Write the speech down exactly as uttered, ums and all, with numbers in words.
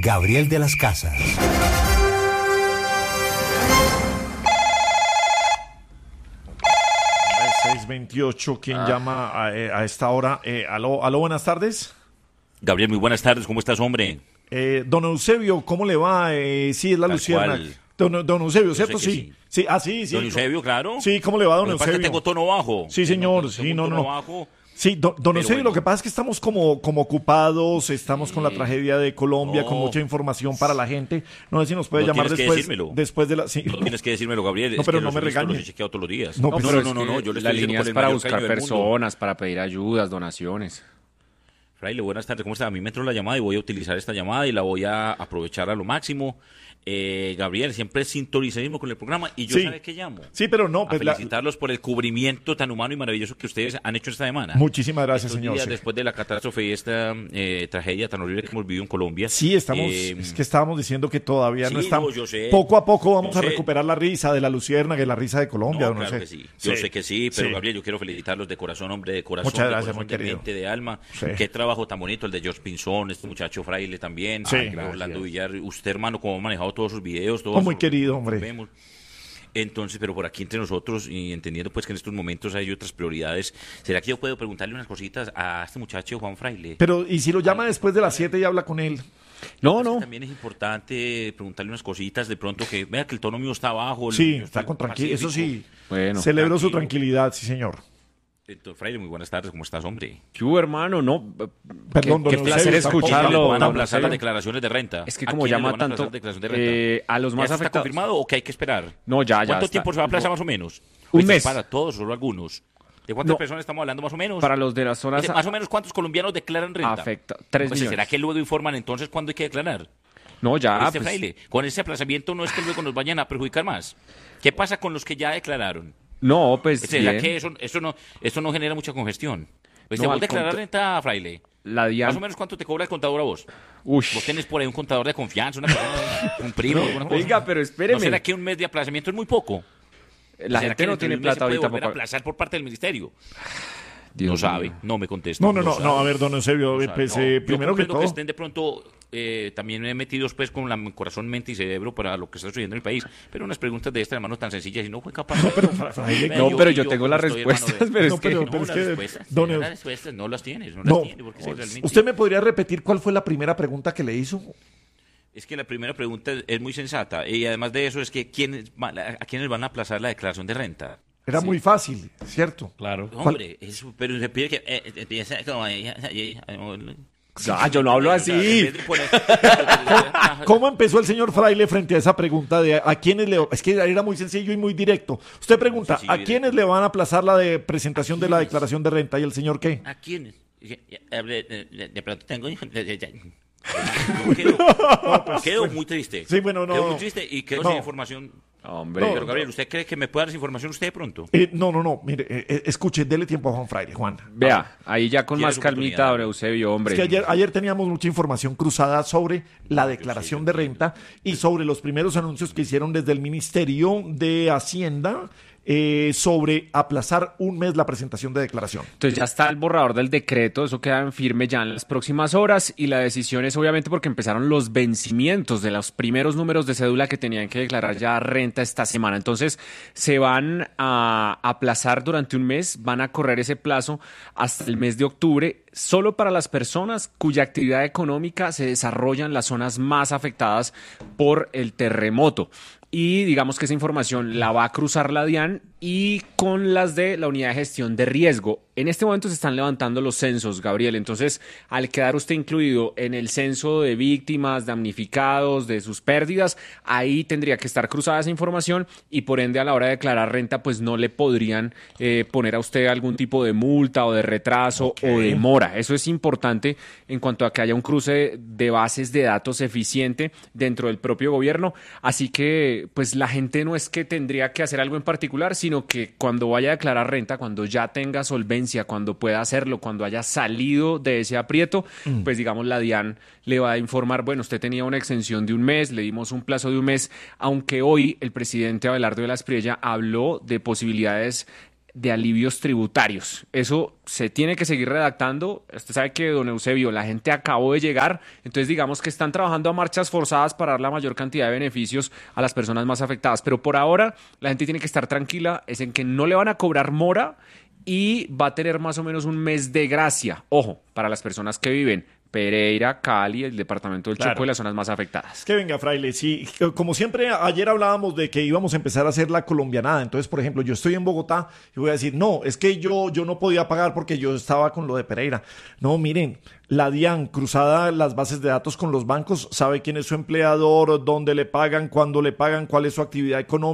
Gabriel de las Casas. seis veintiocho, ¿quién ah. llama a, a esta hora? Eh, aló, aló, buenas tardes. Gabriel, muy buenas tardes, ¿cómo estás, hombre? Eh, don Eusebio, ¿cómo le va? Eh, sí, es la Luciana. Don, don Eusebio, ¿cierto? Sí. sí. Sí, ah, sí, sí. Don Eusebio, claro. Sí, ¿cómo le va, don Eusebio? Que tengo tono bajo. Sí, señor, tengo, sí, tengo no, tono no. Bajo. Sí, don, don Eusebio, bueno. Lo que pasa es que estamos como, como ocupados, estamos sí. con la tragedia de Colombia, no. con mucha información para la gente. No sé si nos puede no llamar después, después de la... Sí. No tienes que decírmelo, Gabriel. No, es pero que no me regañes. Los he chequeado todos los días. No, no, no, no, no, no, no, yo le la estoy línea es para buscar personas, para pedir ayudas, donaciones. Fraile, buenas tardes, ¿cómo está? A mí me entró la llamada y voy a utilizar esta llamada y la voy a aprovechar a lo máximo. Eh, Gabriel, siempre sintonizadísimo con el programa y yo sí. ¿sabe qué llamo? Sí, pero no. Pues a felicitarlos la... por el cubrimiento tan humano y maravilloso que ustedes han hecho esta semana. Muchísimas gracias, Estos señor. Días sí. Después de la catástrofe y esta eh, tragedia tan horrible que hemos vivido en Colombia. Sí, estamos, eh, es que estábamos diciendo que todavía sí, no estamos. No, yo sé, poco a poco vamos no a sé. recuperar la risa de la Luciérnaga y la risa de Colombia. No, no claro sé. que sí. Yo sí. sé que sí, pero sí. Gabriel, yo quiero felicitarlos de corazón, hombre, de corazón. Muchas de gracias, corazón, muy de querido. mente, de alma. Sí. Qué trabajo tan bonito el de George Pinzón, este muchacho Fraile también. Sí. Ay, Orlando Villar, usted, hermano, cómo ha manejado todos sus videos, todos. Oh, muy querido, hombre. Vemos. Entonces, pero por aquí entre nosotros y entendiendo pues que en estos momentos hay otras prioridades, ¿será que yo puedo preguntarle unas cositas a este muchacho Juan Fraile? Pero, ¿y si lo llama después de las siete y habla con él? No, no. También es importante preguntarle unas cositas de pronto que vea que el tono mío está bajo. Sí, está con tranquilidad, eso sí. Bueno, celebro tranquilo. Su tranquilidad, sí, señor. Entonces, Fraile, muy buenas tardes, ¿cómo estás, hombre? Yo, hermano, no. Perdón, qué, qué placer escucharlo. Van a aplazar las declaraciones de renta. Es que como llama tanto de de eh, a los más ¿Eso afectados. ¿Está confirmado o que hay que esperar? No, ya, ya. ¿Cuánto está. tiempo se va a aplazar más o menos? Un Pues mes. Para todos, solo algunos. ¿De cuántas No. personas estamos hablando más o menos? Para los de las zonas. Más o menos, ¿cuántos colombianos declaran renta? Afecta. Tres pues, millones. ¿Será que luego informan entonces cuándo hay que declarar? No, ya. Con este Pues... Fraile, con ese aplazamiento no es que luego nos vayan a perjudicar más. ¿Qué pasa con los que ya declararon? No, pues. ¿Será bien. que eso, eso, no, eso no genera mucha congestión? Pues No, te voy a al declarar contra- renta, Fraile. La DIAN. Más o menos, ¿cuánto te cobra el contador a vos? Uy. Vos tenés por ahí un contador de confianza, una persona, un primo, alguna cosa. Oiga, pero espéreme. ¿No será que un mes de aplazamiento es muy poco? La ¿Será gente que no dentro de tiene un mes se plata puede ahorita volver a para. aplazar por parte del ministerio? Dios no sabe, mío. no me contesta. No, no, no, sabe. no, a ver, don Eusebio, No sabe. pues, No, eh, yo primero que comprendo todo... estén de pronto eh, también he metido pues con la corazón, mente y cerebro para lo que está sucediendo en el país, pero unas preguntas de esta hermano tan sencillas y no fue capaz. No, pero, Fra- Fraile, Vea, No, yo- pero yo yo tengo como las estoy, hermano, respuestas, de- pero No, es que. pero- No, pero es las que, respuestas, don las Eus- respuestas no las tienes, no, No, las tiene, porque sí, realmente... ¿usted me podría repetir cuál fue la primera pregunta que le hizo? Es que la primera pregunta es muy sensata y además de eso es que ¿quiénes, va- a quiénes van a aplazar la declaración de renta? Era Sí. muy fácil, ¿cierto? Claro. Hombre, eso, pero se pide que... eh, eh, empieza como ahí, ahí, ahí, Ah, yo no hablo o sea, en así. vez de poner- ¿Cómo empezó el señor Fraile frente a esa pregunta de a quiénes le... Es que era muy sencillo y muy directo. Usted pregunta, Sí, sí, ¿a directo. quiénes le van a aplazar la de presentación de la quiénes? declaración de renta? ¿Y el señor qué? ¿A quiénes? De, de- de- de pronto tengo... de- de- de- Quedo, quedo muy triste. Sí, bueno, no. Quedo muy triste y quedo No. sin información. Hombre. Pero, Gabriel, ¿usted cree que me puede dar esa información usted de pronto? Eh, no, no, no, mire, eh, eh, escuche, dele tiempo a Juan Fraile, Juan. Vea, ahí ya con Tiene más su calmita, oportunidad. don Eusebio, hombre. Es que ayer, ayer teníamos mucha información cruzada sobre la declaración de renta y sobre los primeros anuncios que hicieron desde el Ministerio de Hacienda eh, sobre aplazar un mes la presentación de declaración. Entonces ya está el borrador del decreto, eso queda en firme ya en las próximas horas y la decisión es obviamente porque empezaron los vencimientos de los primeros números de cédula que tenían que declarar ya renta esta semana. Entonces se van a aplazar durante un mes, van a correr ese plazo hasta el mes de octubre solo para las personas cuya actividad económica se desarrolla en las zonas más afectadas por el terremoto. Y digamos que esa información la va a cruzar la DIAN y con las de la Unidad de Gestión de Riesgo. En este momento se están levantando los censos, Gabriel. Entonces, al quedar usted incluido en el censo de víctimas, damnificados, de sus pérdidas, ahí tendría que estar cruzada esa información y por ende a la hora de declarar renta, pues no le podrían eh, poner a usted algún tipo de multa o de retraso Okay. o de mora. Eso es importante en cuanto a que haya un cruce de bases de datos eficiente dentro del propio gobierno. Así que, pues la gente no es que tendría que hacer algo en particular, sino que cuando vaya a declarar renta, cuando ya tenga solvencia, cuando pueda hacerlo, cuando haya salido de ese aprieto, mm. pues digamos la DIAN le va a informar, bueno, usted tenía una exención de un mes, le dimos un plazo de un mes, aunque hoy el presidente Abelardo de la Espriella habló de posibilidades de alivios tributarios. Eso se tiene que seguir redactando. Usted sabe que, don Eusebio, la gente acabó de llegar, entonces digamos que están trabajando a marchas forzadas para dar la mayor cantidad de beneficios a las personas más afectadas, pero por ahora la gente tiene que estar tranquila, es en que no le van a cobrar mora y va a tener más o menos un mes de gracia, ojo, para las personas que viven Pereira, Cali, el departamento del Claro. Chocó y las zonas más afectadas. Que venga, Fraile, sí, como siempre, ayer hablábamos de que íbamos a empezar a hacer la colombianada. Entonces, por ejemplo, yo estoy en Bogotá y voy a decir, no, es que yo, yo no podía pagar porque yo estaba con lo de Pereira. No, miren, la DIAN, cruzada las bases de datos con los bancos, sabe quién es su empleador, dónde le pagan, cuándo le pagan, cuál es su actividad económica.